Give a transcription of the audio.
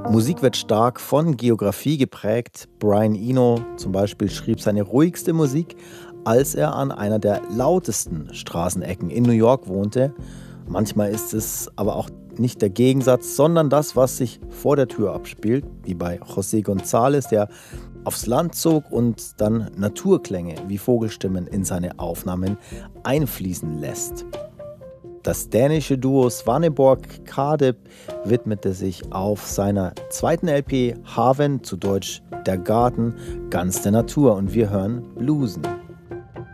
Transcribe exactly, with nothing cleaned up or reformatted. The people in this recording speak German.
Musik wird stark von Geografie geprägt. Brian Eno zum Beispiel schrieb seine ruhigste Musik, als er an einer der lautesten Straßenecken in New York wohnte. Manchmal ist es aber auch nicht der Gegensatz, sondern das, was sich vor der Tür abspielt, wie bei José González, der aufs Land zog und dann Naturklänge wie Vogelstimmen in seine Aufnahmen einfließen lässt. Das dänische Duo Svaneborg Kardeb widmete sich auf seiner zweiten L P Haven, zu Deutsch Der Garten, ganz der Natur, und wir hören Bluesen.